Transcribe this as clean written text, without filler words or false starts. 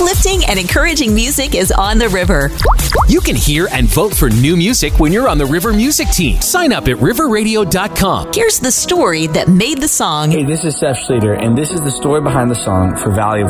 Uplifting and encouraging music is on the River. You can hear and vote for new music when you're on the River Music Team. Sign up at riverradio.com. Here's the story that made the song. Hey, this is Seth Schluter, and this is the story behind the song For Valley of